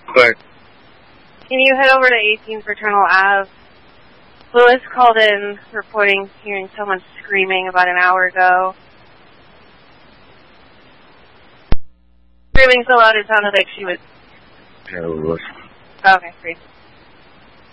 But Can you head over to 18 Fraternal Ave? Lewis called in reporting hearing someone screaming about an hour ago. Screaming so loud it sounded like she was... yeah, it was. Okay, great.